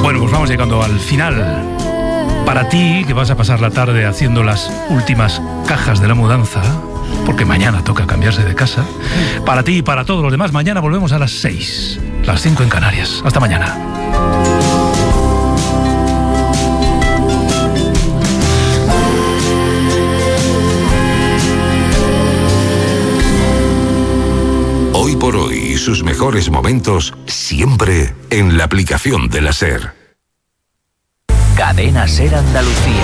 Bueno, pues vamos llegando al final. Para ti, que vas a pasar la tarde haciendo las últimas cajas de la mudanza, porque mañana toca cambiarse de casa. Para ti y para todos los demás, mañana volvemos a las 6, las 5 en Canarias. Hasta mañana. Hoy por hoy y sus mejores momentos siempre en la aplicación de la SER. Cadena SER Andalucía.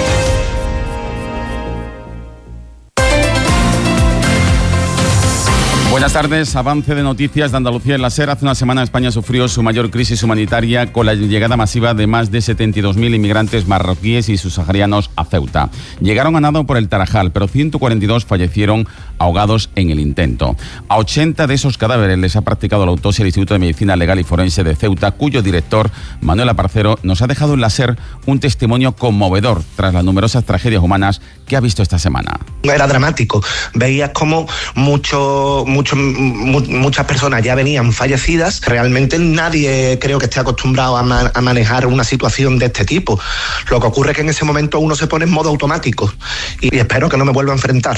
Buenas tardes. Avance de noticias de Andalucía en la SER. Hace una semana España sufrió su mayor crisis humanitaria con la llegada masiva de más de 72.000 inmigrantes marroquíes y subsaharianos a Ceuta. Llegaron a nado por el Tarajal, pero 142 fallecieron ahogados en el intento. A 80 de esos cadáveres les ha practicado la autopsia el Instituto de Medicina Legal y Forense de Ceuta, cuyo director, Manuel Aparcero, nos ha dejado en la SER un testimonio conmovedor tras las numerosas tragedias humanas que ha visto esta semana. Era dramático. Veías como muchas personas ya venían fallecidas. Realmente nadie creo que esté acostumbrado a manejar una situación de este tipo. Lo que ocurre es que en ese momento uno se pone en modo automático y espero que no me vuelva a enfrentar.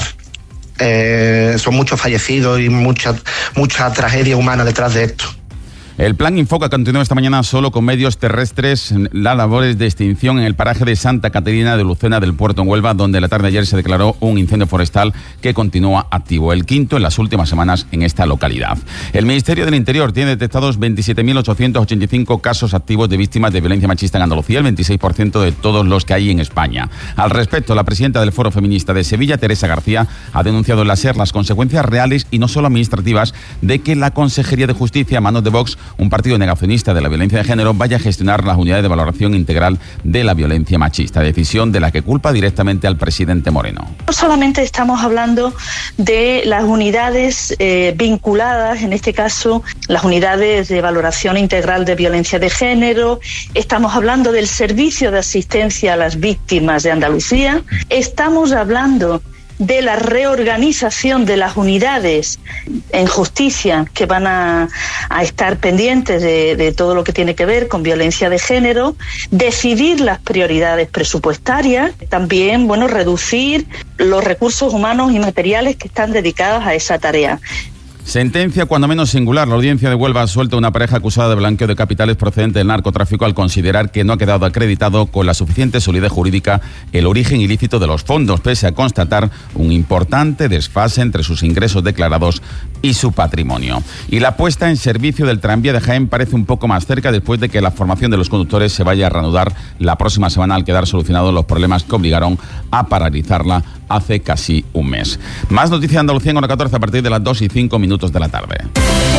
Son muchos fallecidos y mucha tragedia humana detrás de esto. El Plan Infoca continuó esta mañana solo con medios terrestres las labores de extinción en el paraje de Santa Caterina de Lucena del Puerto en Huelva, donde la tarde de ayer se declaró un incendio forestal que continúa activo, el quinto en las últimas semanas en esta localidad. El Ministerio del Interior tiene detectados 27.885 casos activos de víctimas de violencia machista en Andalucía, el 26% de todos los que hay en España. Al respecto, la presidenta del Foro Feminista de Sevilla, Teresa García, ha denunciado en la SER las consecuencias reales y no solo administrativas de que la Consejería de Justicia, a manos de Vox, un partido negacionista de la violencia de género, vaya a gestionar las unidades de valoración integral de la violencia machista, decisión de la que culpa directamente al presidente Moreno. No solamente estamos hablando de las unidades vinculadas, en este caso las unidades de valoración integral de violencia de género, estamos hablando del servicio de asistencia a las víctimas de Andalucía, estamos hablando de la reorganización de las unidades en justicia que van a estar pendientes de todo lo que tiene que ver con violencia de género, decidir las prioridades presupuestarias, también, reducir los recursos humanos y materiales que están dedicados a esa tarea. Sentencia cuando menos singular. La audiencia de Huelva ha suelto a una pareja acusada de blanqueo de capitales procedente del narcotráfico al considerar que no ha quedado acreditado con la suficiente solidez jurídica el origen ilícito de los fondos, pese a constatar un importante desfase entre sus ingresos declarados y su patrimonio. Y la puesta en servicio del tranvía de Jaén parece un poco más cerca después de que la formación de los conductores se vaya a reanudar la próxima semana al quedar solucionados los problemas que obligaron a paralizarla hace casi un mes. Más noticias de Andalucía en hora 14 a partir de las 2:05 de la tarde.